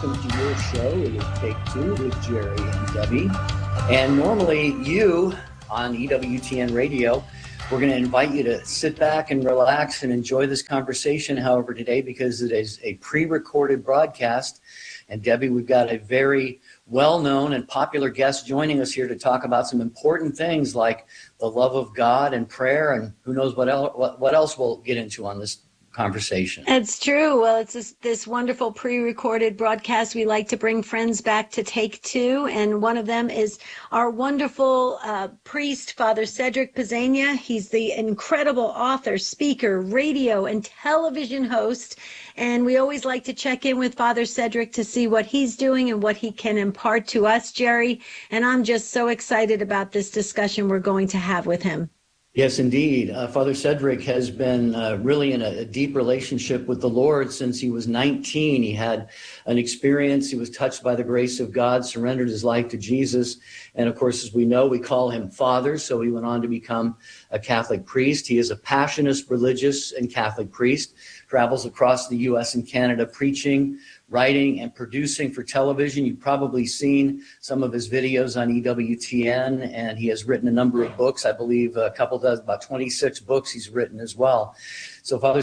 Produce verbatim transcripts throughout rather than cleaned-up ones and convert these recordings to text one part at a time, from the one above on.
welcome to your show. It is Take Two with Jerry and Debbie. And normally you on E W T N Radio, we're going to invite you to sit back and relax and enjoy this conversation. However, today, because it is a pre-recorded broadcast, and Debbie, we've got a very well-known and popular guest joining us here to talk about some important things like the love of God and prayer, and who knows what else, what, what else we'll get into on this conversation. It's true. Well, it's this, this wonderful pre-recorded broadcast. We like to bring friends back to Take Two, and one of them is our wonderful uh, priest, Father Cedric Pizzania. He's the incredible author, speaker, radio, and television host, and we always like to check in with Father Cedric to see what he's doing and what he can impart to us, Jerry, and I'm just so excited about this discussion we're going to have with him. Yes, indeed. Uh, Father Cedric has been uh, really in a, a deep relationship with the Lord since he was nineteen. He had an experience. He was touched by the grace of God, surrendered his life to Jesus. And of course, as we know, we call him Father. So he went on to become a Catholic priest. He is a passionist religious and Catholic priest, travels across the U S and Canada preaching, writing, and producing for television. You've probably seen some of his videos on E W T N, and he has written a number of books. I believe a couple does, about twenty-six books he's written as well. So Father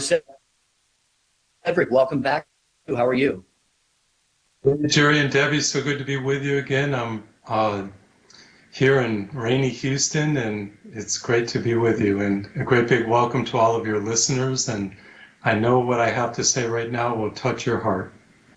Cedric, welcome back. How are you? Jerry and Debbie, so good to be with you again. I'm uh, here in rainy Houston, and it's great to be with you. And a great big welcome to all of your listeners. And I know what I have to say right now will touch your heart.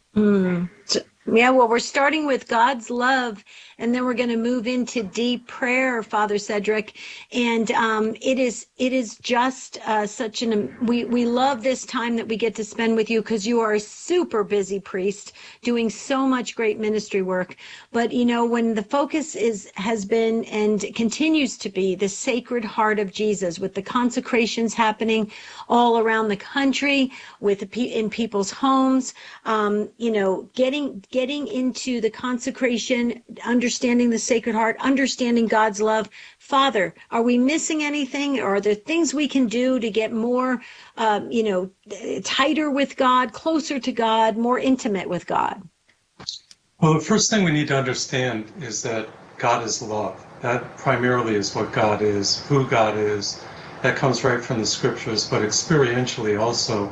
Mm. Yeah, well, we're starting with God's love, and then we're going to move into deep prayer, Father Cedric. And um, it is it is just uh, such an we we love this time that we get to spend with you, because you are a super busy priest doing so much great ministry work. But you know, when the focus is has been and continues to be the Sacred Heart of Jesus, with the consecrations happening all around the country, with the pe- in people's homes, um, you know, getting getting into the consecration, understanding the Sacred Heart, understanding God's love. Father, are we missing anything? Or are there things we can do to get more, um, you know, tighter with God, closer to God, more intimate with God? Well, the first thing we need to understand is that God is love. That primarily is what God is, who God is. That comes right from the scriptures, but experientially also.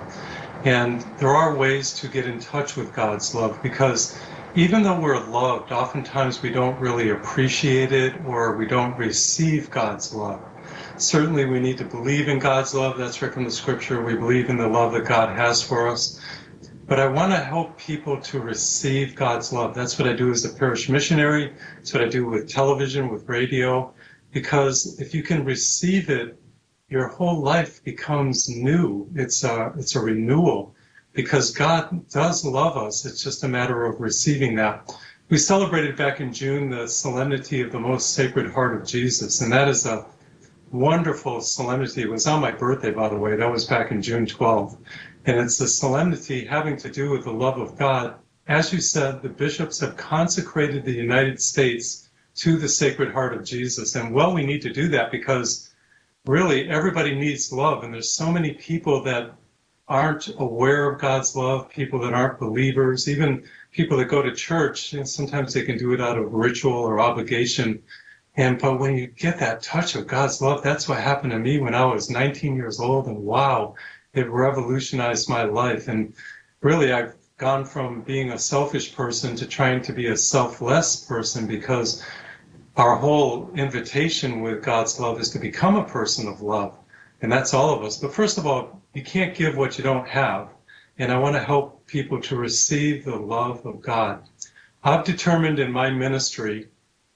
And there are ways to get in touch with God's love, because even though we're loved, oftentimes we don't really appreciate it, or we don't receive God's love. Certainly we need to believe in God's love. That's right from the scripture. We believe in the love that God has for us. But I want to help people to receive God's love. That's what I do as a parish missionary. That's what I do with television, with radio, because if you can receive it, your whole life becomes new. It's a, it's a renewal, because God does love us. It's just a matter of receiving that. We celebrated back in June the solemnity of the Most Sacred Heart of Jesus, and that is a wonderful solemnity. It was on my birthday, by the way. That was back in June twelfth. And it's a solemnity having to do with the love of God. As you said, the bishops have consecrated the United States to the Sacred Heart of Jesus. And well, we need to do that, because really, everybody needs love, and there's so many people that aren't aware of God's love, people that aren't believers, even people that go to church, and sometimes they can do it out of ritual or obligation. And but when you get that touch of God's love, that's what happened to me when I was nineteen years old, and wow, it revolutionized my life. And really, I've gone from being a selfish person to trying to be a selfless person, because our whole invitation with God's love is to become a person of love. And that's all of us. But first of all, you can't give what you don't have. And I want to help people to receive the love of God. I've determined in my ministry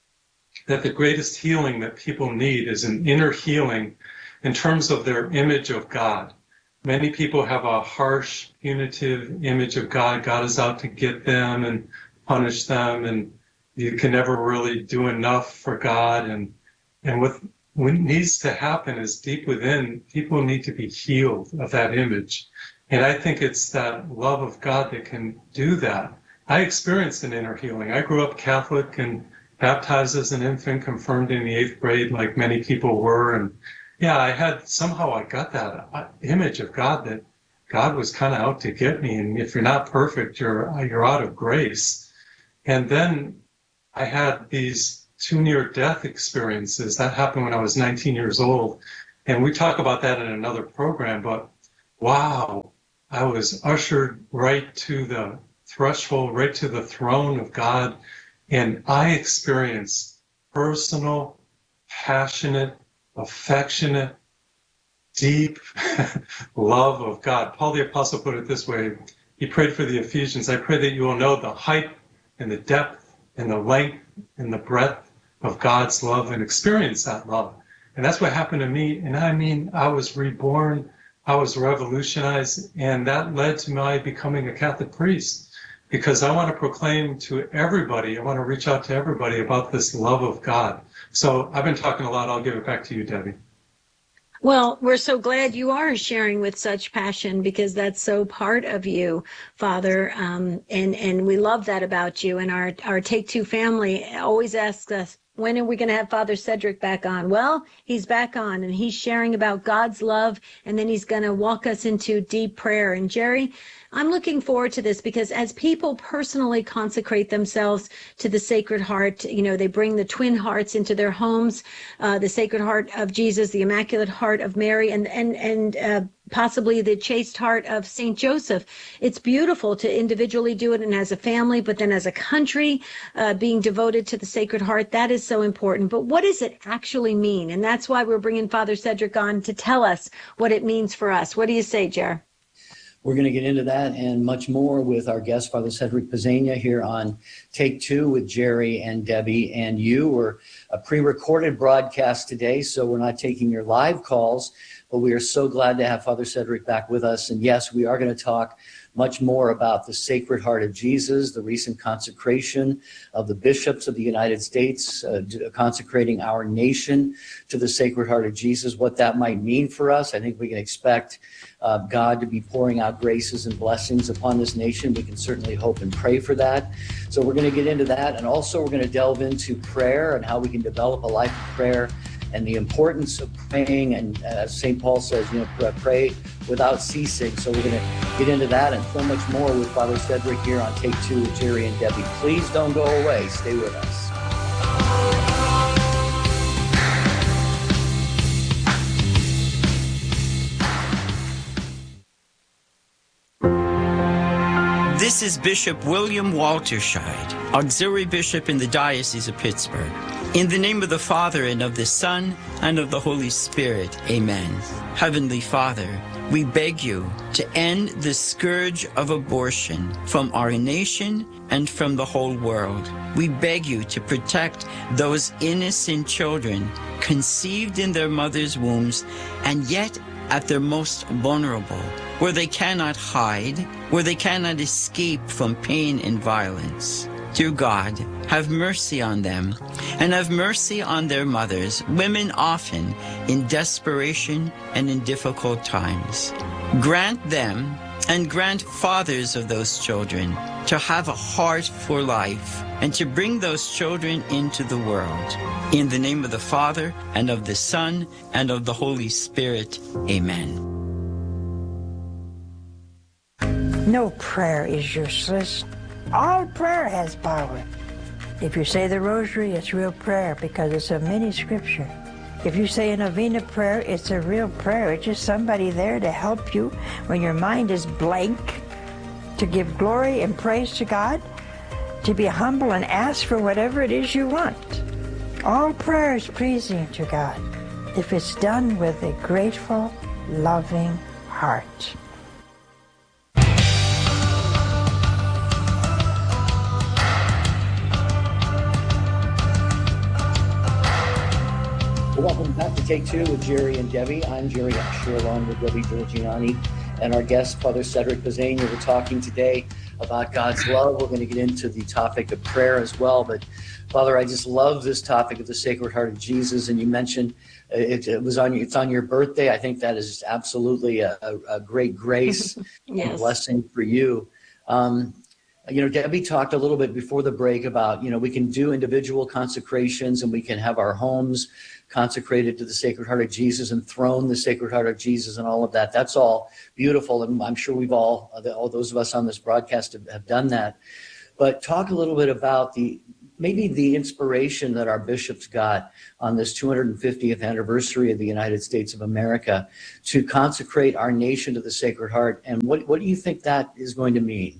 that the greatest healing that people need is an inner healing in terms of their image of God. Many people have a harsh, punitive image of God. God is out to get them and punish them, and you can never really do enough for God. And and what, what needs to happen is deep within, people need to be healed of that image. And I think it's that love of God that can do that. I experienced an inner healing. I grew up Catholic and baptized as an infant, confirmed in the eighth grade like many people were. And yeah, I had, somehow I got that image of God that God was kind of out to get me. And if you're not perfect, you're, you're out of grace. And then I had these two near-death experiences. That happened when I was nineteen years old. And we talk about that in another program, but wow, I was ushered right to the threshold, right to the throne of God. And I experienced personal, passionate, affectionate, deep love of God. Paul the Apostle put it this way. He prayed for the Ephesians. I pray that you will know the height and the depth and the length and the breadth of God's love and experience that love. And that's what happened to me. And I mean, I was reborn, I was revolutionized, and that led to my becoming a Catholic priest, because I want to proclaim to everybody, I want to reach out to everybody about this love of God. So I've been talking a lot. I'll give it back to you, Debbie. Well, we're so glad you are sharing with such passion, because that's so part of you, Father. Um, and, and we love that about you. And our, our Take Two family always asks us, when are we going to have Father Cedric back on? Well, he's back on, and he's sharing about God's love, and then he's going to walk us into deep prayer. And Jerry, I'm looking forward to this, because as people personally consecrate themselves to the Sacred Heart, you know, they bring the twin hearts into their homes, uh, the Sacred Heart of Jesus, the Immaculate Heart of Mary, and and and uh, possibly the chaste heart of Saint Joseph. It's beautiful to individually do it and as a family, but then as a country, uh, being devoted to the Sacred Heart, that is so important. But what does it actually mean? And that's why we're bringing Father Cedric on to tell us what it means for us. What do you say, Jer? We're going to get into that and much more with our guest, Father Cedric Pizzania, here on Take Two with Jerry and Debbie and you. We're a pre-recorded broadcast today, so we're not taking your live calls, but we are so glad to have Father Cedric back with us. And yes, we are going to talk much more about the Sacred Heart of Jesus, the recent consecration of the bishops of the United States, uh, consecrating our nation to the Sacred Heart of Jesus, what that might mean for us. I think we can expect uh, God to be pouring out graces and blessings upon this nation. We can certainly hope and pray for that. So we're going to get into that. And also we're going to delve into prayer and how we can develop a life of prayer and the importance of praying. And as Saint Paul says, you know, pray without ceasing. So we're going to get into that and so much more with Father Cedric here on Take Two with Jerry and Debbie. Please don't go away. Stay with us. This is Bishop William Walterscheid, Auxiliary Bishop in the Diocese of Pittsburgh. In the name of the Father, and of the Son, and of the Holy Spirit, amen. Heavenly Father, we beg you to end the scourge of abortion from our nation and from the whole world. We beg you to protect those innocent children conceived in their mother's wombs and yet at their most vulnerable, where they cannot hide, where they cannot escape from pain and violence. Dear God, have mercy on them, and have mercy on their mothers, women often in desperation and in difficult times. Grant them, and grant fathers of those children, to have a heart for life, and to bring those children into the world. In the name of the Father, and of the Son, and of the Holy Spirit, amen. No prayer is useless. All prayer has power. If you say the rosary, it's real prayer because it's a mini scripture. If you say a novena prayer, it's a real prayer. It's just somebody there to help you when your mind is blank, to give glory and praise to God, to be humble and ask for whatever it is you want. All prayer is pleasing to God if it's done with a grateful, loving heart. Welcome back to Take Two with Jerry and Debbie. I'm Jerry Usher along with Debbie Georgiani and our guest, Father Cedric Pizzania. We're talking today about God's love. We're going to get into the topic of prayer as well. But Father, I just love this topic of the Sacred Heart of Jesus. And you mentioned it, it was on it's on your birthday. I think that is absolutely a, a, a great grace yes. and blessing for you. Um, You know, Debbie talked a little bit before the break about, you know, we can do individual consecrations and we can have our homes consecrated to the Sacred Heart of Jesus and throne the Sacred Heart of Jesus and all of that. That's all beautiful. And I'm sure we've all, all those of us on this broadcast have, have done that. But talk a little bit about the maybe the inspiration that our bishops got on this two hundred fiftieth anniversary of the United States of America to consecrate our nation to the Sacred Heart. And what, what do you think that is going to mean?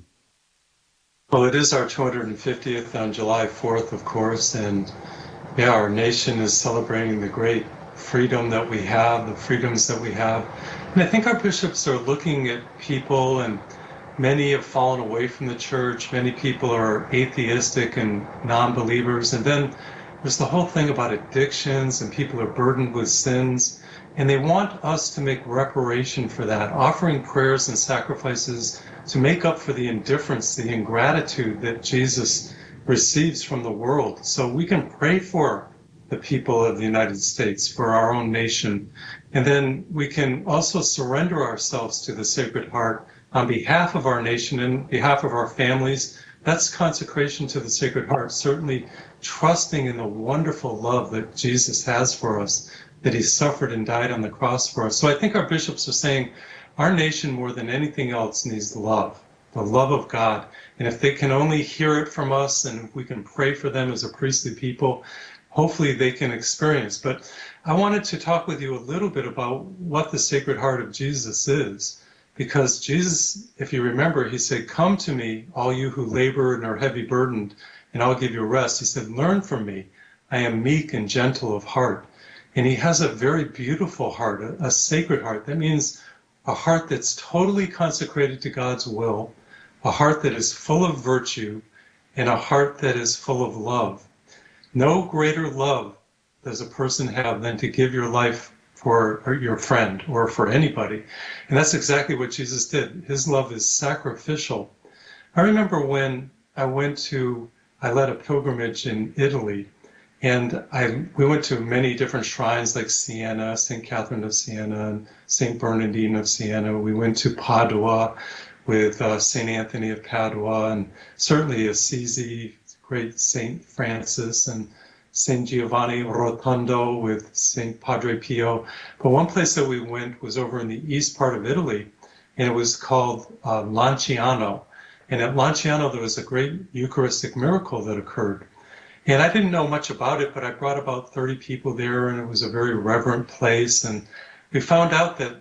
Well, it is our two hundred fiftieth on July fourth, of course, and yeah, our nation is celebrating the great freedom that we have, the freedoms that we have. And I think our bishops are looking at people, and many have fallen away from the church. Many people are atheistic and non-believers. And then there's the whole thing about addictions, and people are burdened with sins. And they want us to make reparation for that, offering prayers and sacrifices to make up for the indifference, the ingratitude that Jesus receives from the world. So we can pray for the people of the United States, for our own nation. And then we can also surrender ourselves to the Sacred Heart on behalf of our nation and behalf of our families. That's consecration to the Sacred Heart, certainly trusting in the wonderful love that Jesus has for us, that he suffered and died on the cross for us. So I think our bishops are saying our nation more than anything else needs love, the love of God. And if they can only hear it from us and we can pray for them as a priestly people, hopefully they can experience. But I wanted to talk with you a little bit about what the Sacred Heart of Jesus is. Because Jesus, if you remember, he said, "Come to me, all you who labor and are heavy burdened, and I'll give you rest." He said, "Learn from me. I am meek and gentle of heart." And he has a very beautiful heart, a, a sacred heart. That means a heart that's totally consecrated to God's will, a heart that is full of virtue, and a heart that is full of love. No greater love does a person have than to give your life for your friend or for anybody. And that's exactly what Jesus did. His love is sacrificial. I remember when I went to, I led a pilgrimage in Italy, and I we went to many different shrines like Siena, Saint Catherine of Siena, and Saint Bernardine of Siena. We went to Padua with uh, Saint Anthony of Padua, and certainly Assisi, great Saint Francis, and Saint Giovanni Rotondo with Saint Padre Pio. But one place that we went was over in the east part of Italy, and it was called uh, Lanciano. And at Lanciano, there was a great Eucharistic miracle that occurred. And I didn't know much about it, but I brought about thirty people there, and it was a very reverent place. And we found out that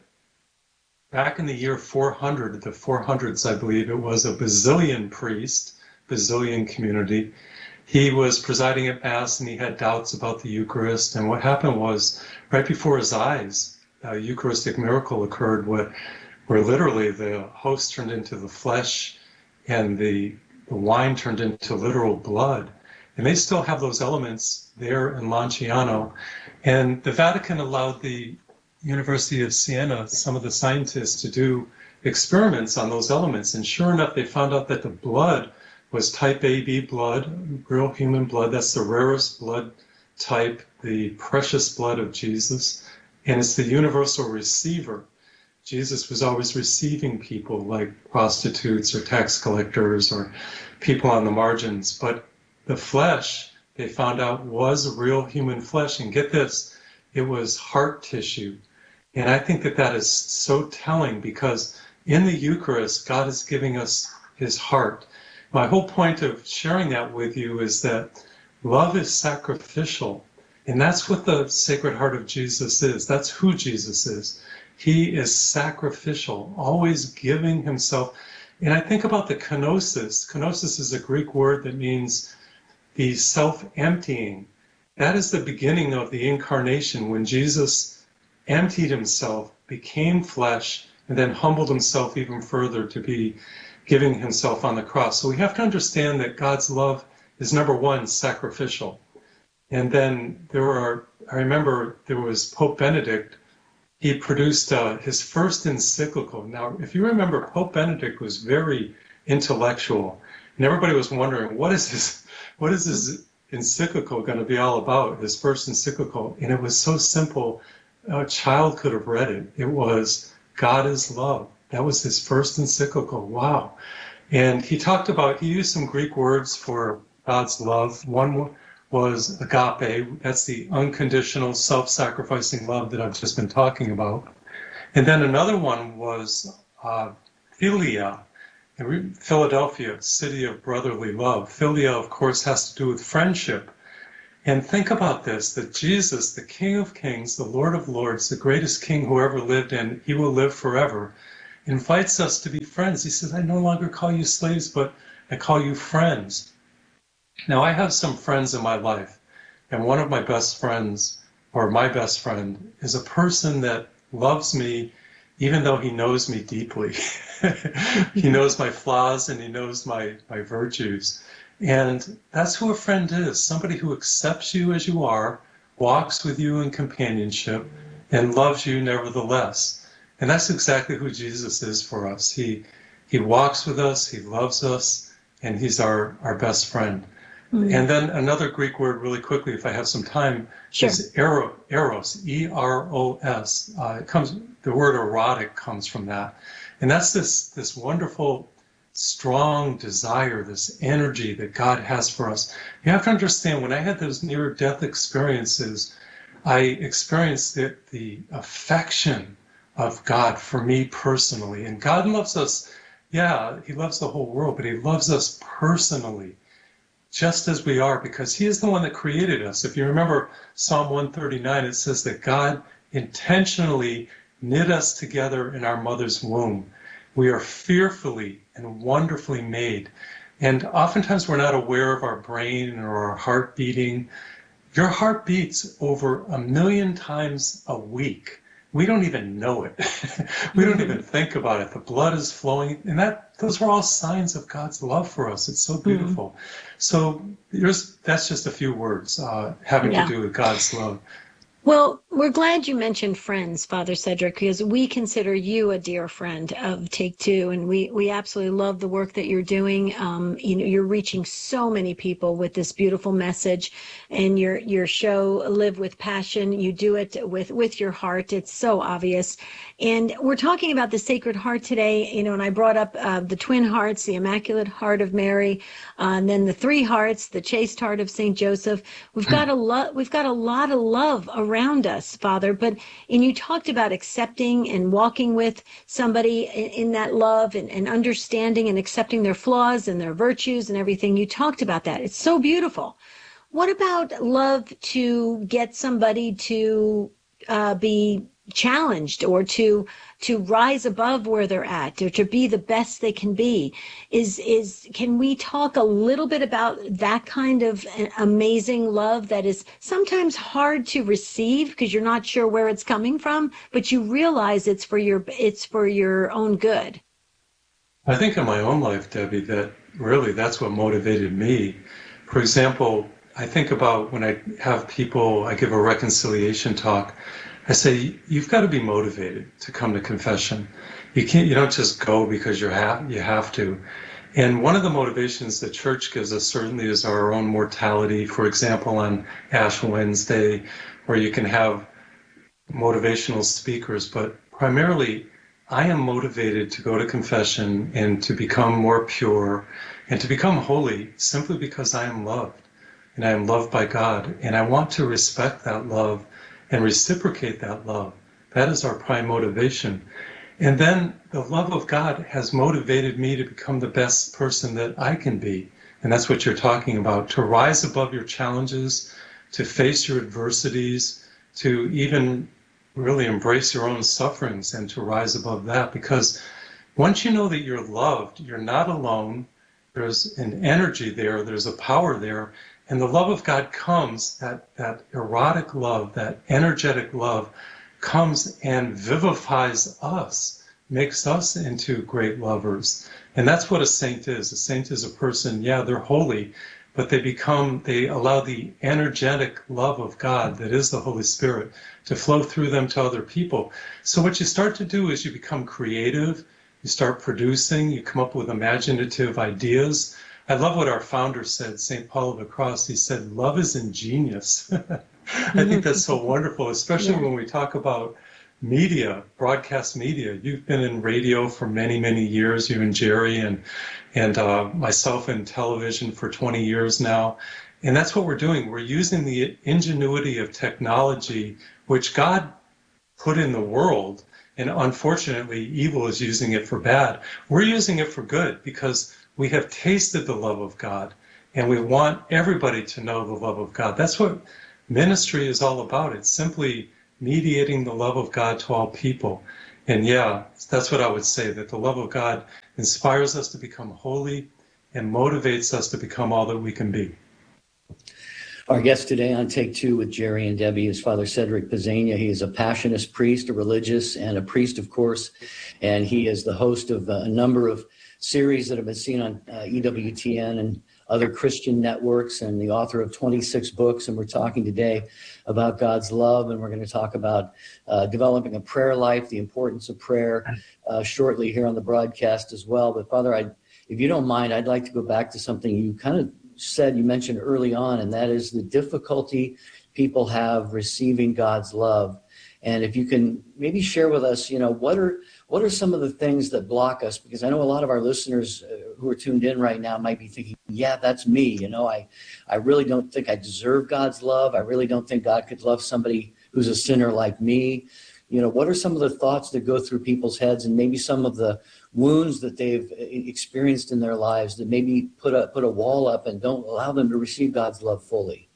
back in the year four hundred, the four hundreds, I believe, it was a Basilian priest, Basilian community. He was presiding at Mass, and he had doubts about the Eucharist. And what happened was, right before his eyes, a Eucharistic miracle occurred where, where literally the host turned into the flesh and the, the wine turned into literal blood. And they still have those elements there in Lanciano. And the Vatican allowed the University of Siena, some of the scientists, to do experiments on those elements. And sure enough, they found out that the blood was type A B blood, real human blood. That's the rarest blood type, the precious blood of Jesus. And it's the universal receiver. Jesus was always receiving people like prostitutes or tax collectors or people on the margins. But the flesh, they found out, was real human flesh. And get this, it was heart tissue. And I think that that is so telling, because in the Eucharist, God is giving us his heart. My whole point of sharing that with you is that love is sacrificial. And that's what the Sacred Heart of Jesus is. That's who Jesus is. He is sacrificial, always giving himself. And I think about the kenosis. Kenosis is a Greek word that means the self-emptying. That is the beginning of the incarnation, when Jesus emptied himself, became flesh, and then humbled himself even further to be giving himself on the cross. So we have to understand that God's love is, number one, sacrificial. And then there are, I remember there was Pope Benedict. He produced uh, his first encyclical. Now, if you remember, Pope Benedict was very intellectual, and everybody was wondering, what is this, what is this encyclical going to be all about, his first encyclical? And it was so simple, a child could have read it. It was, God is love. That was his first encyclical. Wow. And he talked about, he used some Greek words for God's love. One was agape. That's the unconditional, self-sacrificing love that I've just been talking about. And then another one was uh, philia. Philadelphia, city of brotherly love. Philia, of course, has to do with friendship. And think about this, that Jesus, the King of Kings, the Lord of Lords, the greatest king who ever lived, and he will live forever, invites us to be friends. He says, I no longer call you slaves, but I call you friends. Now, I have some friends in my life, and one of my best friends, or my best friend, is a person that loves me even though he knows me deeply. He knows my flaws and he knows my, my virtues. And that's who a friend is, somebody who accepts you as you are, walks with you in companionship, and loves you nevertheless. And that's exactly who Jesus is for us. He he walks with us, he loves us, and he's our, our best friend. Mm-hmm. And then another Greek word really quickly, if I have some time, sure. is ero, eros, E R O S. Uh, it comes, the word erotic comes from that. And that's this, this wonderful, strong desire, this energy that God has for us. You have to understand, when I had those near-death experiences, I experienced the, the affection of God for me personally. And God loves us, yeah, he loves the whole world, but he loves us personally, just as we are, because he is the one that created us. If you remember Psalm one thirty-nine, it says that God intentionally knit us together in our mother's womb. We are fearfully and wonderfully made. And oftentimes we're not aware of our brain or our heart beating. Your heart beats over a million times a week. We don't even know it. We don't even think about it. The blood is flowing, and that those are all signs of God's love for us. It's so beautiful. Mm-hmm. So there's, that's just a few words uh, having yeah. to do with God's love. Well, we're glad you mentioned friends, Father Cedric, because we consider you a dear friend of Take Two, and we, we absolutely love the work that you're doing. Um, you know, you're reaching so many people with this beautiful message, and your your show, Live with Passion, you do it with, with your heart. It's so obvious. And we're talking about the Sacred Heart today, you know, and I brought up uh, the twin hearts, the Immaculate Heart of Mary, uh, and then the three hearts, the chaste heart of Saint Joseph. We've got a lot, we've got a lot of love around around us, Father, but and you talked about accepting and walking with somebody in, in that love and, and understanding and accepting their flaws and their virtues and everything. You talked about that. It's so beautiful. What about love to get somebody to uh, be challenged or to to rise above where they're at or to be the best they can be? Is is can we talk a little bit about that kind of amazing love that is sometimes hard to receive because you're not sure where it's coming from, but you realize it's for your it's for your own good? I think in my own life, Debbie, that really that's what motivated me. For example, I think about when I have people, I give a reconciliation talk, I say, you've got to be motivated to come to confession. You can't, you don't just go because you have, you have to. And one of the motivations the church gives us certainly is our own mortality. For example, on Ash Wednesday, where you can have motivational speakers, but primarily I am motivated to go to confession and to become more pure and to become holy simply because I am loved and I am loved by God. And I want to respect that love and reciprocate that love. That is our prime motivation. And then the love of God has motivated me to become the best person that I can be. And that's what you're talking about, to rise above your challenges, to face your adversities, to even really embrace your own sufferings and to rise above that. Because once you know that you're loved, you're not alone, there's an energy there, there's a power there. And the love of God comes, that, that erotic love, that energetic love, comes and vivifies us, makes us into great lovers. And that's what a saint is. A saint is a person, yeah, they're holy, but they become, they allow the energetic love of God, that is the Holy Spirit, to flow through them to other people. So what you start to do is you become creative, you start producing, you come up with imaginative ideas. I love what our founder said, Saint Paul of the Cross. He said, love is ingenious. I think that's so wonderful, especially yeah. when we talk about media, broadcast media. You've been in radio for many, many years, you and Jerry, and and uh, myself in television for twenty years now. And that's what we're doing. We're using the ingenuity of technology, which God put in the world, and unfortunately, evil is using it for bad. We're using it for good because we have tasted the love of God, and we want everybody to know the love of God. That's what ministry is all about. It's simply mediating the love of God to all people. And yeah, that's what I would say, that the love of God inspires us to become holy and motivates us to become all that we can be. Our guest today on Take Two with Jerry and Debbie is Father Cedric Pizzania. He is a Passionist priest, a religious, and a priest, of course, and he is the host of a number of series that have been seen on uh, E W T N and other Christian networks, and the author of twenty-six books. And we're talking today about God's love, and we're going to talk about uh, developing a prayer life, the importance of prayer, uh, shortly here on the broadcast as well. But Father, I, if you don't mind, I'd like to go back to something you kind of said, you mentioned early on, and that is the difficulty people have receiving God's love. And if you can maybe share with us, you know, what are what are some of the things that block us? Because I know a lot of our listeners uh, who are tuned in right now might be thinking, yeah, that's me. You know, I, I really don't think I deserve God's love. I really don't think God could love somebody who's a sinner like me. You know, what are some of the thoughts that go through people's heads, and maybe some of the wounds that they've experienced in their lives that maybe put a put a wall up and don't allow them to receive God's love fully?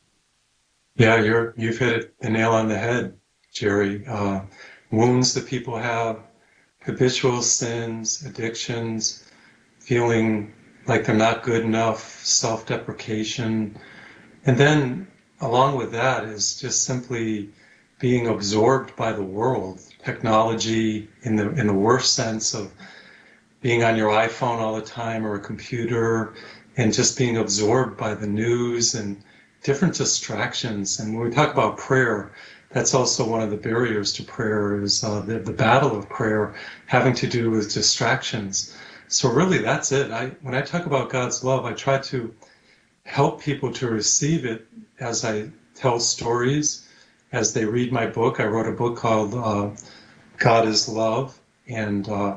Yeah, you're you've hit the nail on the head, Jerry. Uh, wounds that people have, habitual sins, addictions, feeling like they're not good enough, self-deprecation. And then along with that is just simply being absorbed by the world, technology in the in the worst sense of being on your iPhone all the time or a computer, and just being absorbed by the news and different distractions. And when we talk about prayer, that's also one of the barriers to prayer, is uh, the, the battle of prayer having to do with distractions. So really that's it. I, when I talk about God's love, I try to help people to receive it as I tell stories, as they read my book. I wrote a book called uh, God is Love, and uh,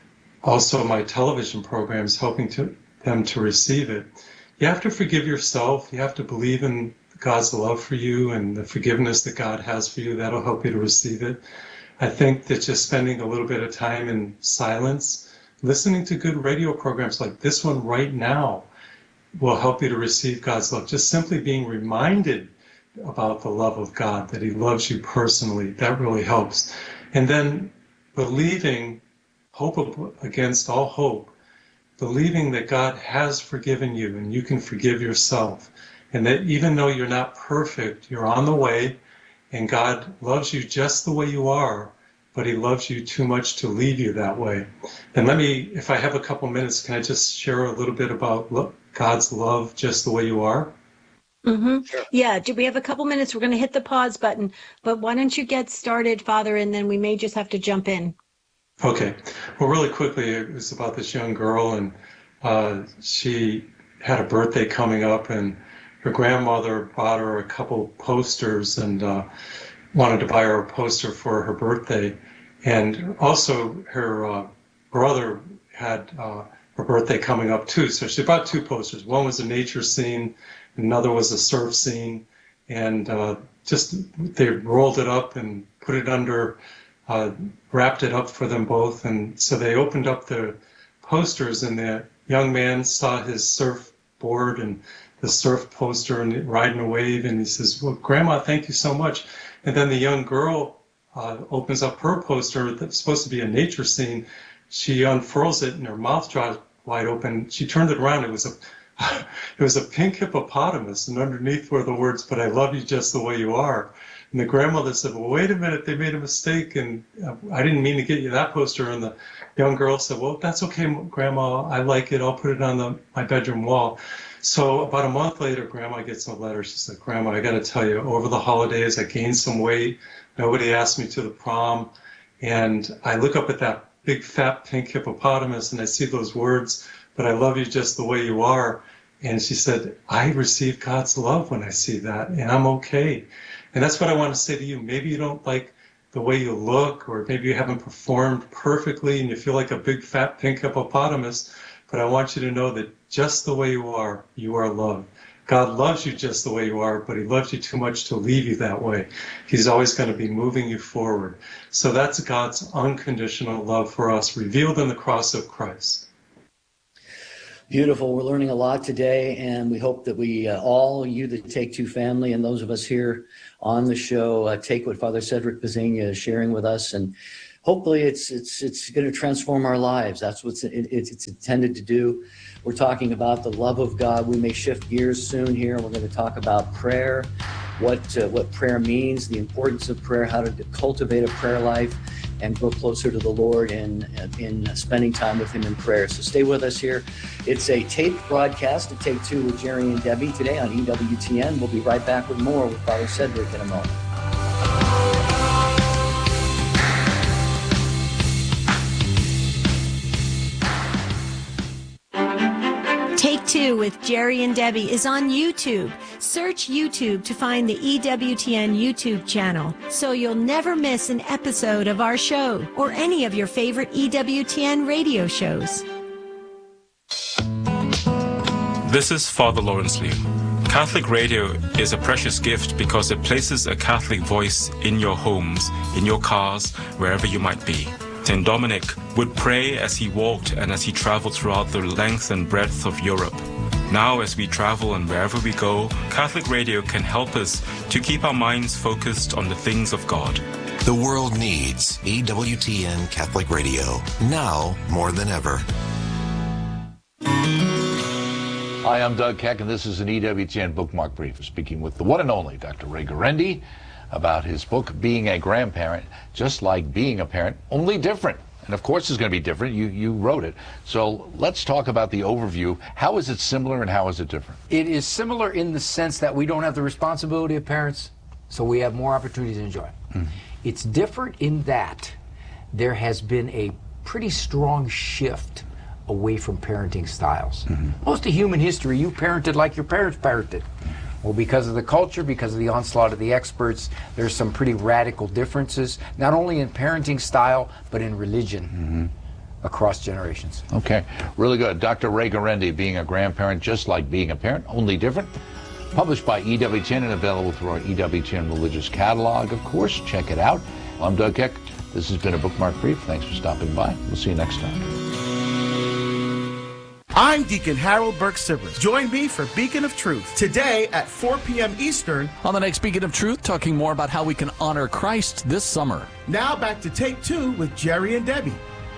also my television programs, helping to them to receive it. You have to forgive yourself. You have to believe in God's love for you and the forgiveness that God has for you. That'll help you to receive it. I think that just spending a little bit of time in silence, listening to good radio programs like this one right now, will help you to receive God's love. Just simply being reminded about the love of God, that he loves you personally, that really helps. And then believing, hope against all hope, believing that God has forgiven you and you can forgive yourself. And that even though you're not perfect, you're on the way, and God loves you just the way you are, but he loves you too much to leave you that way. And let me, if I have a couple minutes, can I just share a little bit about God's love just the way you are? Mm-hmm. Sure. Yeah. Do we have a couple minutes? We're going to hit the pause button, but why don't you get started, Father, and then we may just have to jump in. Okay. Well, really quickly, it was about this young girl, and uh, she had a birthday coming up, and her grandmother bought her a couple posters and uh, wanted to buy her a poster for her birthday. And also her uh, brother had uh, her birthday coming up too. So she bought two posters. One was a nature scene, another was a surf scene. And uh, just they rolled it up and put it under, uh, wrapped it up for them both. And so they opened up the posters, and the young man saw his surfboard and the surf poster and riding a wave, and he says, well, Grandma, thank you so much. And then the young girl uh, opens up her poster that's supposed to be a nature scene. She unfurls it and her mouth draws wide open. She turned it around. It was a it was a pink hippopotamus, and underneath were the words, but I love you just the way you are. And the grandmother said, well, wait a minute, they made a mistake, and I didn't mean to get you that poster. And the young girl said, well, that's okay, Grandma, I like it. I'll put it on the my bedroom wall. So about a month later, Grandma gets a letter. She said, Grandma, I got to tell you, over the holidays, I gained some weight. Nobody asked me to the prom. And I look up at that big, fat, pink hippopotamus, and I see those words, but I love you just the way you are. And she said, I receive God's love when I see that, and I'm okay. And that's what I want to say to you. Maybe you don't like the way you look, or maybe you haven't performed perfectly and you feel like a big, fat, pink hippopotamus, but I want you to know that just the way you are, you are loved. God loves you just the way you are, but he loves you too much to leave you that way. He's always going to be moving you forward. So that's God's unconditional love for us, revealed in the cross of Christ. Beautiful. We're learning a lot today, and we hope that we uh, all, you, the Take Two family, and those of us here on the show, uh, take what Father Cedric Pisania is sharing with us, and hopefully it's it's it's going to transform our lives. That's what it, it's intended to do. We're talking about the love of God. We may shift gears soon here, and we're going to talk about prayer, what uh, what prayer means, the importance of prayer, how to cultivate a prayer life, and grow closer to the Lord in, in spending time with him in prayer. So stay with us here. It's a taped broadcast at Take Two with Jerry and Debbie today on E W T N. We'll be right back with more with Father Cedric in a moment. Take Two with Jerry and Debbie is on YouTube. Search YouTube to find the E W T N YouTube channel so you'll never miss an episode of our show or any of your favorite E W T N radio shows. This is Father Lawrence Liu. Catholic radio is a precious gift because it places a Catholic voice in your homes, in your cars, wherever you might be. Saint Dominic would pray as he walked and as he traveled throughout the length and breadth of Europe. Now, as we travel and wherever we go, Catholic radio can help us to keep our minds focused on the things of God. The world needs E W T N Catholic Radio, now more than ever. Hi, I'm Doug Keck, and this is an E W T N Bookmark Brief, speaking with the one and only Doctor Ray Guarendi about his book, Being a Grandparent, Just Like Being a Parent, Only Different. And of course it's going to be different. You, you wrote it. So let's talk about the overview. How is it similar and how is it different? It is similar in the sense that we don't have the responsibility of parents, so we have more opportunities to enjoy. Mm-hmm. It's different in that there has been a pretty strong shift away from parenting styles. Mm-hmm. Most of human history, you parented like your parents parented. Well, because of the culture, because of the onslaught of the experts, there's some pretty radical differences, not only in parenting style, but in religion mm-hmm. across generations. Okay, really good. Doctor Ray Guarendi, Being a Grandparent, Just Like Being a Parent, Only Different. Published by E W T N and available through our E W T N Religious Catalog, of course. Check it out. I'm Doug Keck. This has been a Bookmark Brief. Thanks for stopping by. We'll see you next time. I'm Deacon Harold Burke-Sivers. Join me for Beacon of Truth today at four p.m. Eastern. On the next Beacon of Truth, talking more about how we can honor Christ this summer. Now back to Take Two with Jerry and Debbie.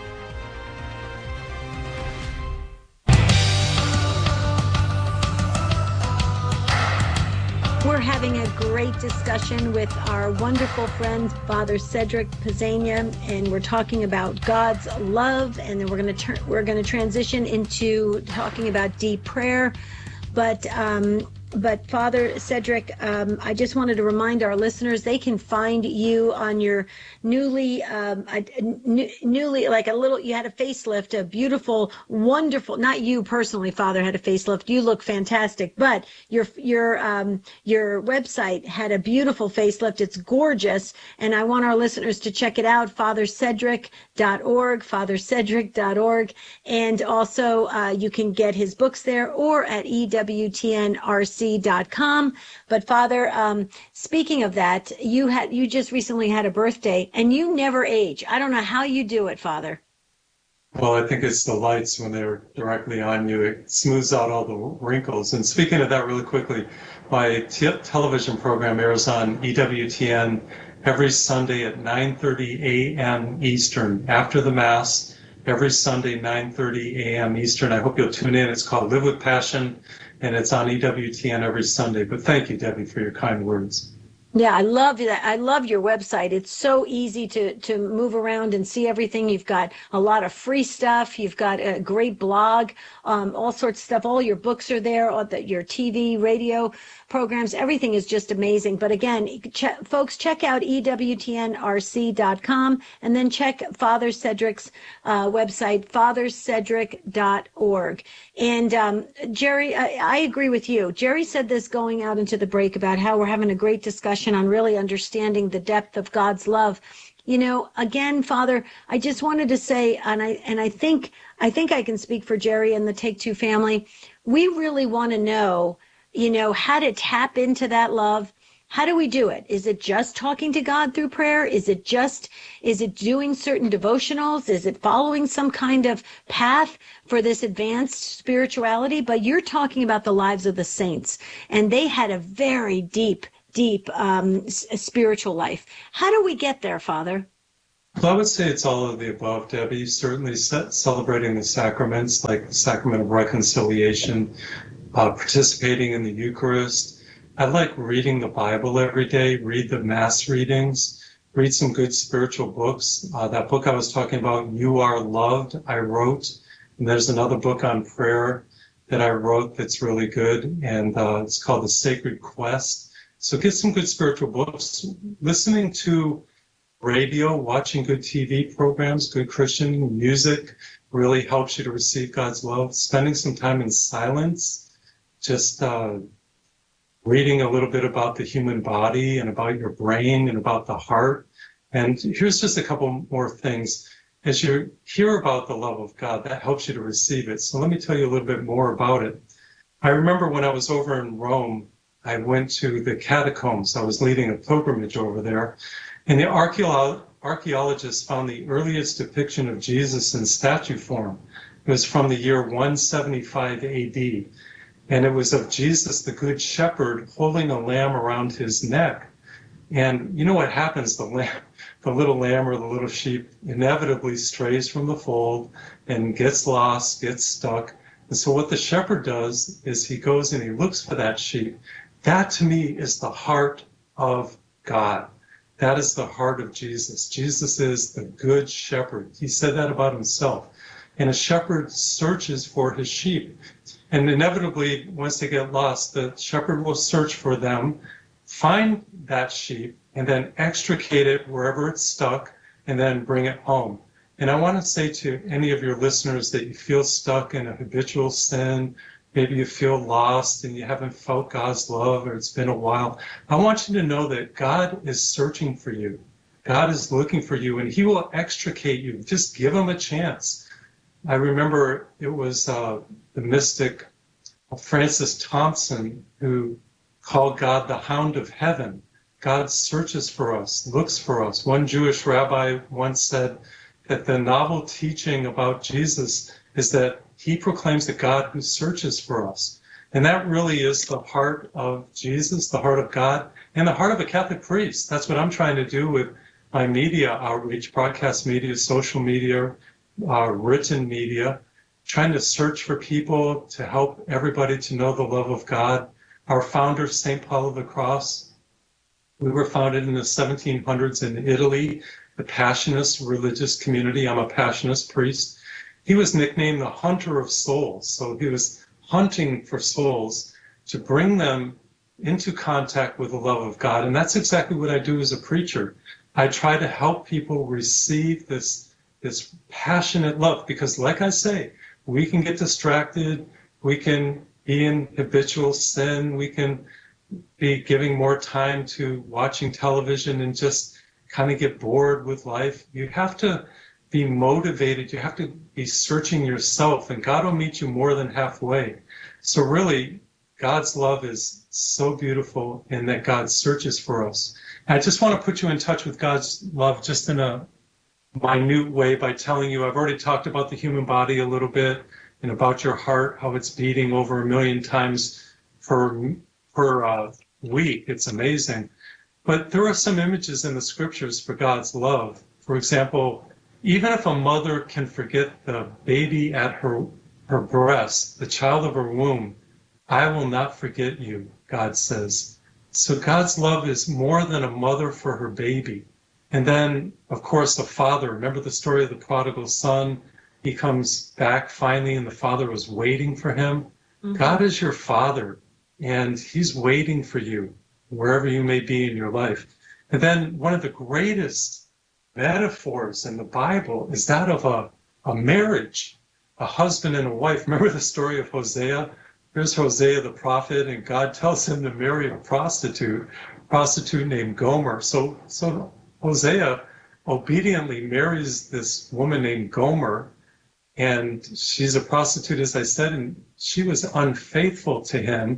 We're having a great discussion with our wonderful friend, Father Cedric Pisania, and we're talking about God's love, and then we're going to turn, we're going to transition into talking about deep prayer. But um, but Father Cedric, um, I just wanted to remind our listeners they can find you on your newly, um, a, n- newly like a little. You had a facelift, a beautiful, wonderful. Not you personally, Father, had a facelift. You look fantastic, but your your um, your website had a beautiful facelift. It's gorgeous, and I want our listeners to check it out. father cedric dot org, father cedric dot org, and also uh, you can get his books there or at E W T N R C dot com. But Father, um, speaking of that, you had you just recently had a birthday, and you never age. I don't know how you do it, Father. Well, I think it's the lights when they're directly on you. It smooths out all the wrinkles. And speaking of that really quickly, my t- television program airs on E W T N every Sunday at nine thirty a.m. Eastern, after the Mass, every Sunday, nine thirty a.m. Eastern. I hope you'll tune in. It's called Live with Passion, and it's on E W T N every Sunday. But thank you, Debbie, for your kind words. Yeah, I love that. I love your website. It's so easy to, to move around and see everything. You've got a lot of free stuff. You've got a great blog, um, all sorts of stuff. All your books are there, all the, your T V, radio programs. Everything is just amazing. But again, ch- folks, check out E W T N R C dot com and then check Father Cedric's uh, website, father cedric dot org. And um, Jerry, I, I agree with you. Jerry said this going out into the break about how we're having a great discussion on really understanding the depth of God's love. You know, again, Father, I just wanted to say, and I and I think I think I can speak for Jerry and the Take Two family. We really want to know, you know, how to tap into that love. How do we do it? Is it just talking to God through prayer? Is it just, is it doing certain devotionals? Is it following some kind of path for this advanced spirituality? But you're talking about the lives of the saints, and they had a very deep, deep um, s- spiritual life. How do we get there, Father? Well, I would say it's all of the above, Debbie. Certainly ce- celebrating the sacraments, like the sacrament of reconciliation, uh, participating in the Eucharist. I like reading the Bible every day, read the Mass readings, read some good spiritual books. Uh, that book I was talking about, You Are Loved, I wrote. And there's another book on prayer that I wrote that's really good, and uh, it's called The Sacred Quest. So get some good spiritual books. Listening to radio, watching good T V programs, good Christian music really helps you to receive God's love. Spending some time in silence, just uh, reading a little bit about the human body and about your brain and about the heart. And here's just a couple more things. As you hear about the love of God, that helps you to receive it. So let me tell you a little bit more about it. I remember when I was over in Rome, I went to the catacombs. I was leading a pilgrimage over there, and the archeolo- archaeologists found the earliest depiction of Jesus in statue form. It was from the year one seventy-five A D, and it was of Jesus, the Good Shepherd, holding a lamb around his neck. And you know what happens? The lamb, the little lamb or the little sheep inevitably strays from the fold and gets lost, gets stuck. And so what the shepherd does is he goes and he looks for that sheep. That to me is the heart of God. That is the heart of Jesus. Jesus is the Good Shepherd. He said that about himself. And a shepherd searches for his sheep. And inevitably, once they get lost, the shepherd will search for them, find that sheep, and then extricate it wherever it's stuck, and then bring it home. And I want to say to any of your listeners that you feel stuck in a habitual sin, maybe you feel lost and you haven't felt God's love, or it's been a while, I want you to know that God is searching for you. God is looking for you, and he will extricate you. Just give him a chance. I remember it was uh, the mystic Francis Thompson who called God the Hound of Heaven. God searches for us, looks for us. One Jewish rabbi once said that the novel teaching about Jesus is that he proclaims a God who searches for us. And that really is the heart of Jesus, the heart of God, and the heart of a Catholic priest. That's what I'm trying to do with my media outreach, broadcast media, social media, uh, written media, trying to search for people to help everybody to know the love of God. Our founder, Saint Paul of the Cross, we were founded in the seventeen hundreds in Italy, the Passionist religious community. I'm a Passionist priest. He was nicknamed the Hunter of Souls. So he was hunting for souls to bring them into contact with the love of God. And that's exactly what I do as a preacher. I try to help people receive this, this passionate love, because like I say, we can get distracted, we can be in habitual sin, we can be giving more time to watching television and just kind of get bored with life. You have to be motivated, you have to be searching yourself, and God will meet you more than halfway. So really, God's love is so beautiful in that God searches for us. And I just want to put you in touch with God's love just in a minute way by telling you, I've already talked about the human body a little bit and about your heart, how it's beating over a million times per, per uh, week. It's amazing. But there are some images in the scriptures for God's love. For example, even if a mother can forget the baby at her, her breast, the child of her womb, I will not forget you, God says. So God's love is more than a mother for her baby. And then, of course, the father. Remember the story of the prodigal son? He comes back finally, and the father was waiting for him. Mm-hmm. God is your father, and he's waiting for you wherever you may be in your life. And then one of the greatest metaphors in the Bible is that of a, a marriage, a husband and a wife. Remember the story of Hosea? Here's Hosea the prophet, and God tells him to marry a prostitute, a prostitute named Gomer. So, so Hosea obediently marries this woman named Gomer, and she's a prostitute, as I said, and she was unfaithful to him.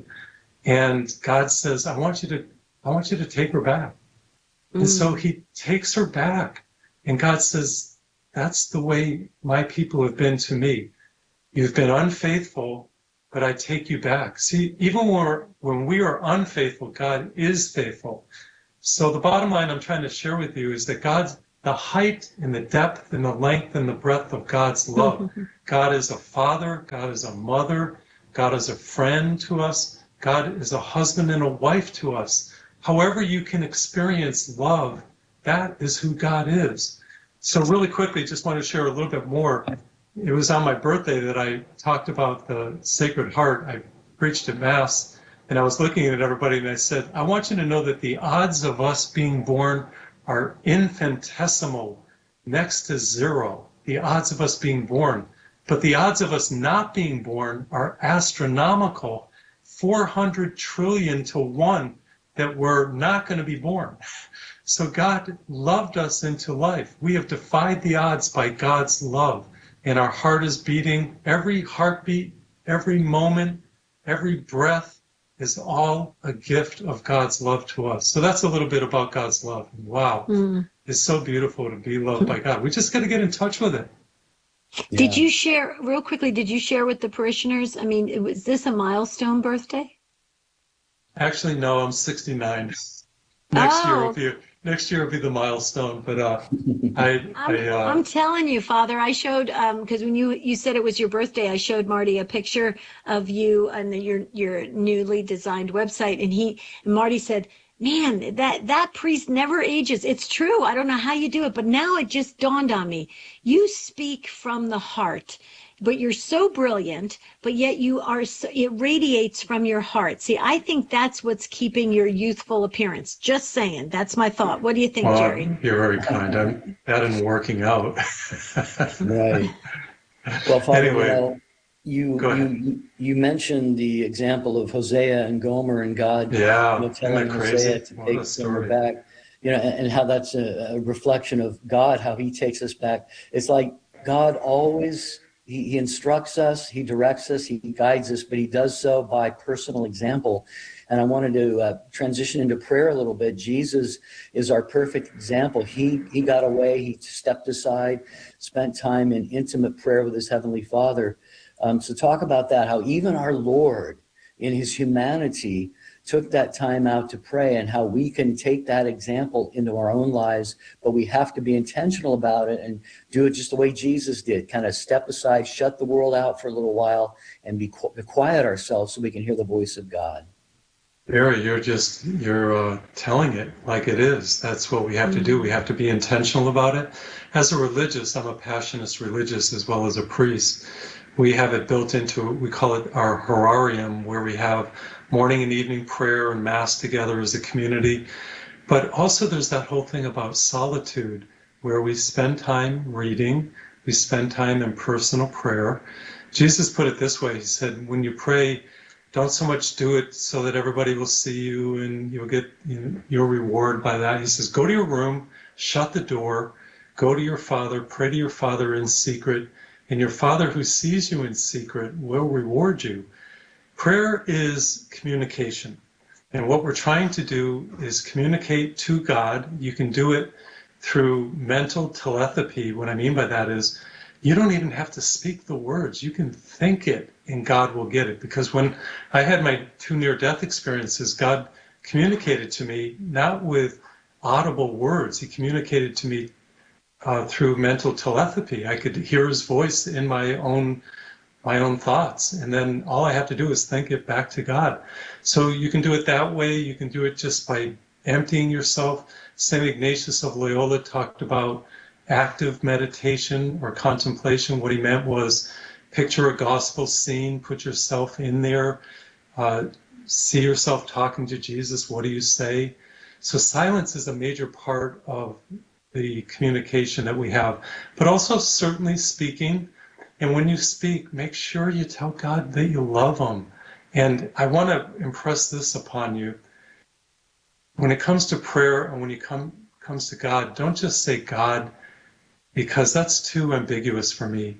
And God says, I want you to, I want you to take her back. Mm. And so he takes her back. And God says, that's the way my people have been to me. You've been unfaithful, but I take you back. See, even when, we're, when we are unfaithful, God is faithful. So the bottom line I'm trying to share with you is that God's, the height and the depth and the length and the breadth of God's love. God is a father, God is a mother, God is a friend to us, God is a husband and a wife to us. However you can experience love, that is who God is. So really quickly, just want to share a little bit more. It was on my birthday that I talked about the Sacred Heart. I preached at Mass, and I was looking at everybody, and I said, I want you to know that the odds of us being born are infinitesimal, next to zero, the odds of us being born. But the odds of us not being born are astronomical, four hundred trillion to one that we're not going to be born. So God loved us into life. We have defied the odds by God's love, and our heart is beating. Every heartbeat, every moment, every breath is all a gift of God's love to us. So that's a little bit about God's love. Wow, mm. It's so beautiful to be loved by God. We just got to get in touch with it. Yeah. Did you share, real quickly, did you share with the parishioners, I mean, was this a milestone birthday? Actually, no, I'm sixty-nine. Next oh. year will be next year will be the milestone. But uh, I, I'm, I uh, I'm telling you, Father, I showed because um, when you you said it was your birthday, I showed Marty a picture of you on the, your your newly designed website, and he and Marty said, "Man, that that priest never ages." It's true. I don't know how you do it, but now it just dawned on me. You speak from the heart. But you're so brilliant, but yet you are, so, it radiates from your heart. See, I think that's what's keeping your youthful appearance. Just saying. That's my thought. What do you think, well, Jerry? You're very kind. I'm bad in working out. Right. Well, Father, anyway, you, know, you, you, you mentioned the example of Hosea and Gomer and God yeah, you know, telling Hosea to what take Gomer back, you know, and, and how that's a, a reflection of God, how he takes us back. It's like God always... He, he instructs us, he directs us, he guides us, but he does so by personal example. And I wanted to uh, transition into prayer a little bit. Jesus is our perfect example. He he got away, he stepped aside, spent time in intimate prayer with his Heavenly Father. Um, so talk about that, how even our Lord in his humanity took that time out to pray, and how we can take that example into our own lives, but we have to be intentional about it and do it just the way Jesus did, kind of step aside, shut the world out for a little while, and be qu- quiet ourselves so we can hear the voice of God. Barry, you're just, you're uh, telling it like it is. That's what we have mm-hmm. to do. We have to be intentional about it. As a religious, I'm a passionist religious as well as a priest. We have it built into, we call it our horarium, where we have morning and evening prayer and Mass together as a community. But also there's that whole thing about solitude, where we spend time reading, we spend time in personal prayer. Jesus put it this way. He said, when you pray, don't so much do it so that everybody will see you and you'll get you know, your reward by that. He says, go to your room, shut the door, go to your Father, pray to your Father in secret, and your Father who sees you in secret will reward you. Prayer is communication. And what we're trying to do is communicate to God. You can do it through mental telepathy. What I mean by that is you don't even have to speak the words. You can think it and God will get it. Because when I had my two near-death experiences, God communicated to me not with audible words. He communicated to me uh, through mental telepathy. I could hear his voice in my own my own thoughts, and then all I have to do is think it back to God. So you can do it that way. You can do it just by emptying yourself. Saint Ignatius of Loyola talked about active meditation or contemplation. What he meant was picture a gospel scene, put yourself in there, uh, see yourself talking to Jesus. What do you say? So silence is a major part of the communication that we have, but also certainly speaking. And when you speak, make sure you tell God that you love him. And I want to impress this upon you. When it comes to prayer and when you come comes to God, don't just say God, because that's too ambiguous for me.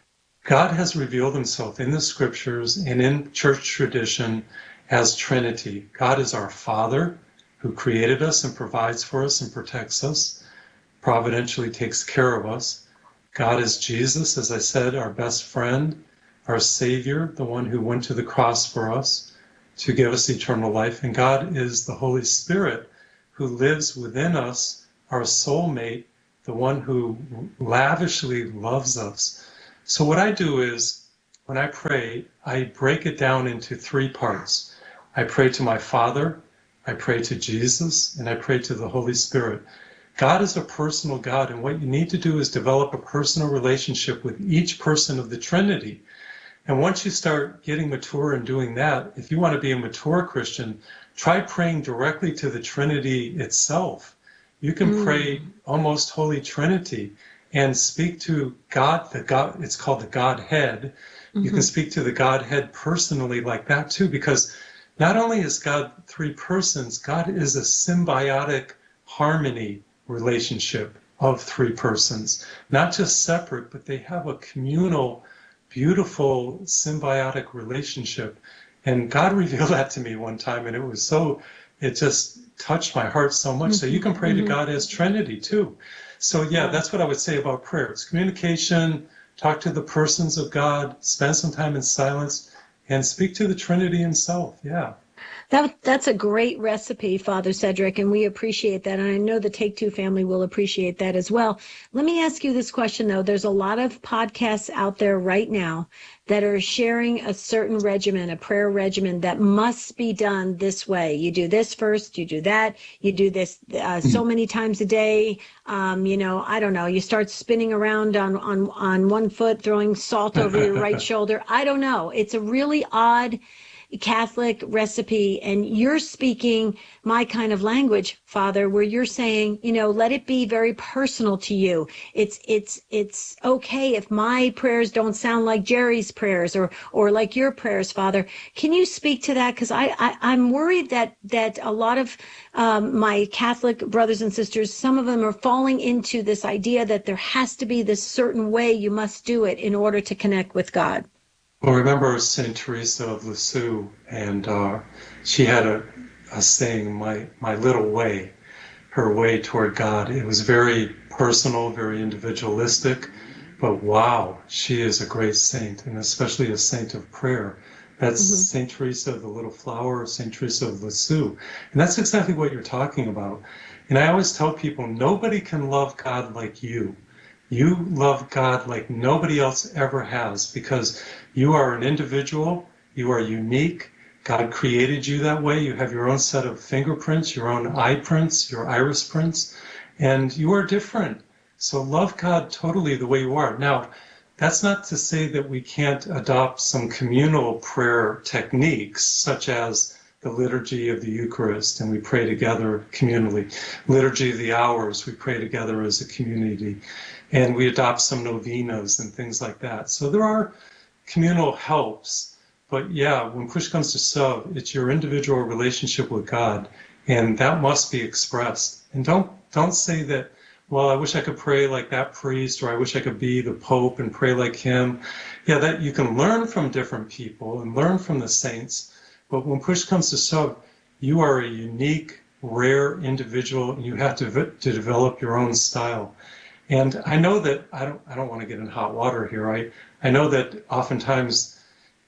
God has revealed himself in the scriptures and in church tradition as Trinity. God is our Father who created us and provides for us and protects us, providentially takes care of us. God is Jesus, as I said, our best friend, our Savior, the one who went to the cross for us to give us eternal life. And God is the Holy Spirit who lives within us, our soulmate, the one who lavishly loves us. So what I do is, when I pray, I break it down into three parts. I pray to my Father, I pray to Jesus, and I pray to the Holy Spirit. God is a personal God, and what you need to do is develop a personal relationship with each person of the Trinity. And once you start getting mature and doing that, if you want to be a mature Christian, try praying directly to the Trinity itself. You can mm. pray almost Holy Trinity and speak to God, the God, it's called the Godhead. Mm-hmm. You can speak to the Godhead personally like that too, because not only is God three persons, God is a symbiotic harmony relationship of three persons, not just separate, but they have a communal, beautiful, symbiotic relationship. And God revealed that to me one time, and it was so, it just touched my heart so much. Mm-hmm. So you can pray mm-hmm. to God as Trinity too. So yeah, that's what I would say about prayer. It's communication, talk to the persons of God, spend some time in silence, and speak to the Trinity himself. Yeah. That that's a great recipe, Father Cedric, and we appreciate that. And I know the Take Two family will appreciate that as well. Let me ask you this question, though. There's a lot of podcasts out there right now that are sharing a certain regimen, a prayer regimen that must be done this way. You do this first, you do that, you do this uh, so many times a day. Um, you know, I don't know, you start spinning around on, on, on one foot, throwing salt over your right shoulder. I don't know. It's a really odd Catholic recipe, and you're speaking my kind of language, Father, where you're saying, you know, let it be very personal to you. It's it's it's okay if my prayers don't sound like Jerry's prayers or or like your prayers, Father. Can you speak to that? Because I, I I'm worried that that a lot of um, my Catholic brothers and sisters, some of them are falling into this idea that there has to be this certain way you must do it in order to connect with God. Well, remember Saint Teresa of Lisieux, and uh, she had a, a saying, my, my little way, her way toward God. It was very personal, very individualistic, but wow, she is a great saint, and especially a saint of prayer. That's mm-hmm. Saint Teresa of the Little Flower, Saint Teresa of Lisieux. And that's exactly what you're talking about. And I always tell people, nobody can love God like you. You love God like nobody else ever has, because you are an individual, you are unique. God created you that way. You have your own set of fingerprints, your own eye prints, your iris prints, and you are different. So love God totally the way you are. Now, that's not to say that we can't adopt some communal prayer techniques, such as the Liturgy of the Eucharist, and we pray together communally. Liturgy of the Hours, we pray together as a community. And we adopt some novenas and things like that. So there are communal helps, but yeah, when push comes to shove, it's your individual relationship with God, and that must be expressed. And don't don't say that, well, I wish I could pray like that priest, or I wish I could be the Pope and pray like him. Yeah, that you can learn from different people and learn from the saints, but when push comes to shove, you are a unique, rare individual, and you have to to develop your own style. And I know that, I don't I don't want to get in hot water here. I, I know that oftentimes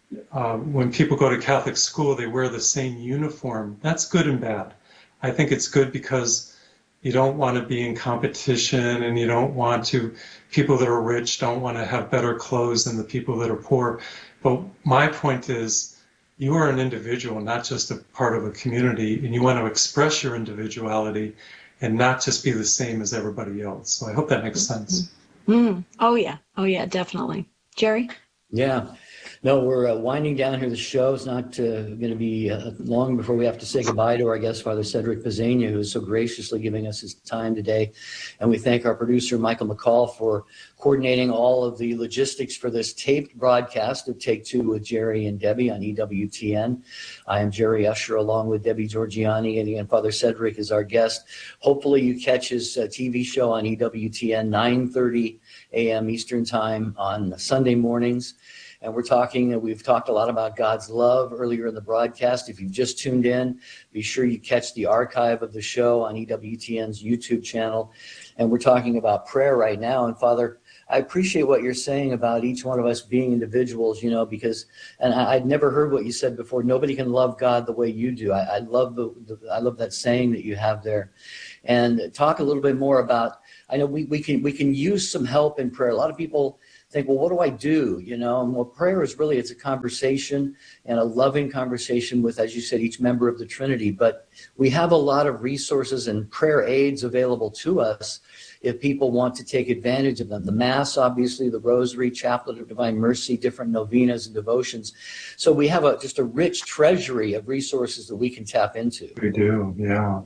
uh, when people go to Catholic school, they wear the same uniform. That's good and bad. I think it's good because you don't want to be in competition, and you don't want to, people that are rich don't want to have better clothes than the people that are poor. But my point is, you are an individual, not just a part of a community, and you want to express your individuality and not just be the same as everybody else. So I hope that makes sense. Mm. Oh, yeah. Oh, yeah, definitely. Jerry? Yeah. No, we're uh, winding down here. The show is not uh, going to be uh, long before we have to say goodbye to our guest, Father Cedric Pizzania, who is so graciously giving us his time today. And we thank our producer, Michael McCall, for coordinating all of the logistics for this taped broadcast of Take Two with Jerry and Debbie on E W T N. I am Jerry Usher, along with Debbie Georgiani, and again, Father Cedric is our guest. Hopefully you catch his uh, T V show on E W T N, nine thirty a.m. Eastern Time on Sunday mornings. And we're talking, we've talked a lot about God's love earlier in the broadcast. If you've just tuned in, be sure you catch the archive of the show on E W T N's YouTube channel. And we're talking about prayer right now. And Father, I appreciate what you're saying about each one of us being individuals, you know, because, and I, I'd never heard what you said before, nobody can love God the way you do. I, I love the, the, I love that saying that you have there. And talk a little bit more about, I know we, we can, we can use some help in prayer. A lot of people think, well, what do I do? You know, and well, prayer is really, it's a conversation and a loving conversation with, as you said, each member of the Trinity. But we have a lot of resources and prayer aids available to us if people want to take advantage of them. The Mass, obviously, the Rosary, Chaplet of Divine Mercy, different novenas and devotions. So we have a just a rich treasury of resources that we can tap into. We do, yeah.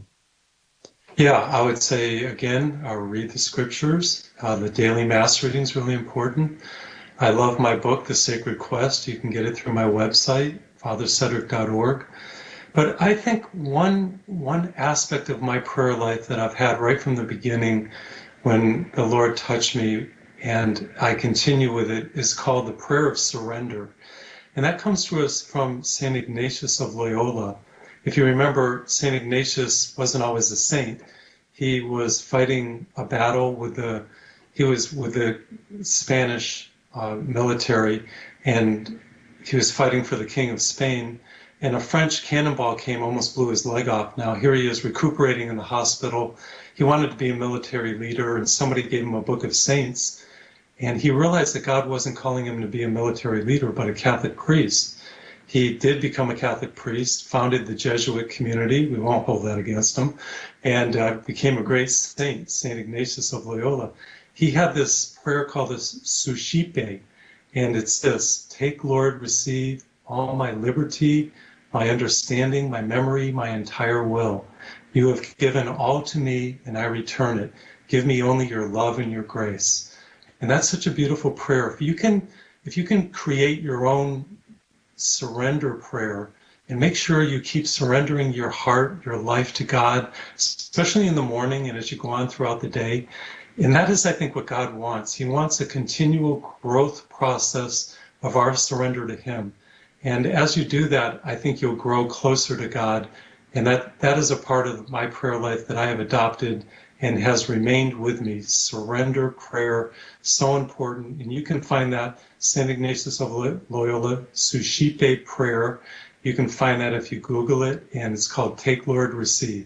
Yeah, I would say, again, uh, read the scriptures. Uh, the daily Mass reading is really important. I love my book, The Sacred Quest. You can get it through my website, father cedric dot org. But I think one one aspect of my prayer life that I've had right from the beginning when the Lord touched me, and I continue with it, is called the prayer of surrender. And that comes to us from Saint Ignatius of Loyola. If you remember, Saint Ignatius wasn't always a saint. He was fighting a battle with the, he was with the Spanish uh, military, and he was fighting for the King of Spain, and a French cannonball came, almost blew his leg off. Now here he is recuperating in the hospital. He wanted to be a military leader, and somebody gave him a book of saints, and he realized that God wasn't calling him to be a military leader, but a Catholic priest. He did become a Catholic priest, founded the Jesuit community, we won't hold that against him, and uh, became a great saint, Saint Ignatius of Loyola. He had this prayer called the Suscipe, and it's this: take, Lord, receive all my liberty, my understanding, my memory, my entire will. You have given all to me, and I return it. Give me only your love and your grace. And that's such a beautiful prayer. If you can, if you can create your own surrender prayer, and make sure you keep surrendering your heart, your life to God, especially in the morning and as you go on throughout the day. And that is, I think, what God wants. He wants a continual growth process of our surrender to Him. And as you do that, I think you'll grow closer to God. And that, that is a part of my prayer life that I have adopted and has remained with me. Surrender prayer, so important. And you can find that, Saint Ignatius of Loyola, Suscipe prayer. You can find that if you Google it, and it's called Take, Lord, Receive.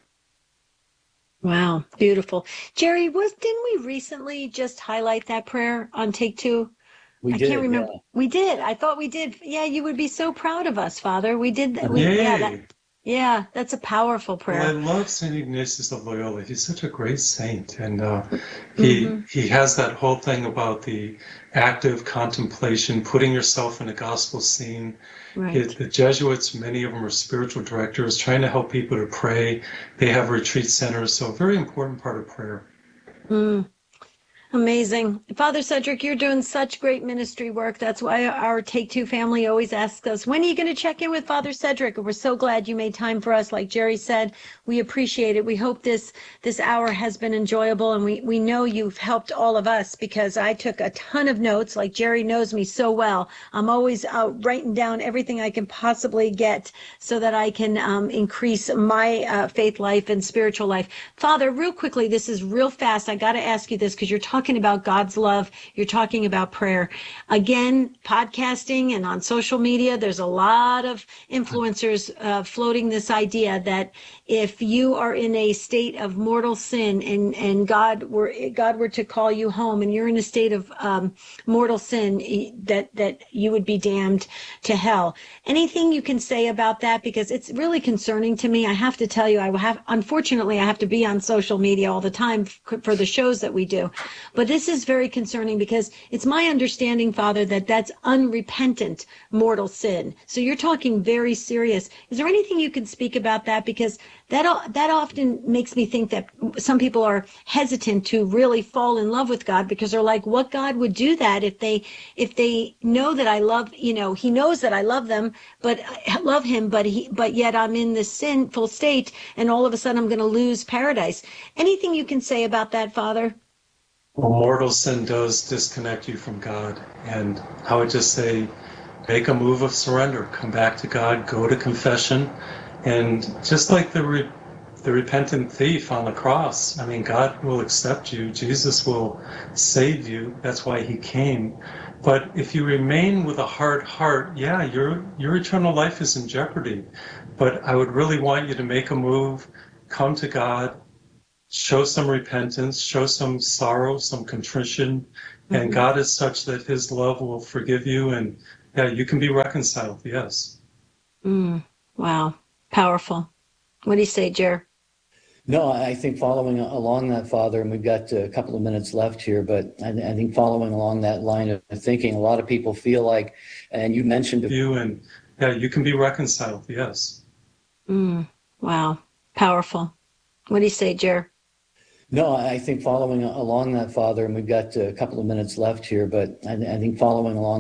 Wow, beautiful. Jerry, was didn't we recently just highlight that prayer on Take Two? We I did, can't remember. yeah. We did. I thought we did. Yeah, you would be so proud of us, Father. We did that. We, Yay. yeah, that, yeah, that's a powerful prayer. Well, I love Saint Ignatius of Loyola. He's such a great saint, and uh, he mm-hmm. he has that whole thing about the active contemplation, putting yourself in a gospel scene. Right. It, the Jesuits, many of them are spiritual directors, trying to help people to pray. They have retreat centers, so a very important part of prayer. Mm. Amazing. Father Cedric, you're doing such great ministry work. That's why our Take Two family always asks us, when are you going to check in with Father Cedric? And we're so glad you made time for us. Like Jerry said, we appreciate it. We hope this this hour has been enjoyable, and we, we know you've helped all of us, because I took a ton of notes. Like Jerry knows me so well. I'm always uh, writing down everything I can possibly get so that I can um, increase my uh, faith life and spiritual life. Father, real quickly, this is real fast. I got to ask you this, because you're talking talking about God's love. You're talking about prayer. Again, podcasting and on social media, there's a lot of influencers uh, floating this idea that if you are in a state of mortal sin and, and God were God were to call you home and you're in a state of um, mortal sin, that, that you would be damned to hell. Anything you can say about that? Because it's really concerning to me. I have to tell you, I have, unfortunately, I have to be on social media all the time for the shows that we do. But this is very concerning because it's my understanding, Father, that that's unrepentant mortal sin. So you're talking very serious. Is there anything you can speak about that? Because that that often makes me think that some people are hesitant to really fall in love with God because they're like, what God would do that if they if they know that I love, you know, he knows that I love them, but I love him, but he but yet I'm in this sinful state and all of a sudden I'm going to lose paradise. Anything you can say about that, Father? Well, mortal sin does disconnect you from God. And I would just say, make a move of surrender. Come back to God, go to confession. And just like the re- the repentant thief on the cross, I mean, God will accept you. Jesus will save you. That's why he came. But if you remain with a hard heart, yeah, your your eternal life is in jeopardy. But I would really want you to make a move, come to God, show some repentance, show some sorrow, some contrition, and mm-hmm. God is such that his love will forgive you, and yeah, you can be reconciled, yes. Mm, wow, powerful. What do you say, Jer? No, I think following along that, Father, and we've got a couple of minutes left here, but I, I think following along that line of thinking, a lot of people feel like, and you mentioned... You and yeah, you can be reconciled, yes. Mm, wow, powerful. What do you say, Jer? No, I think following along that, Father, and we've got a couple of minutes left here, but I, I think following along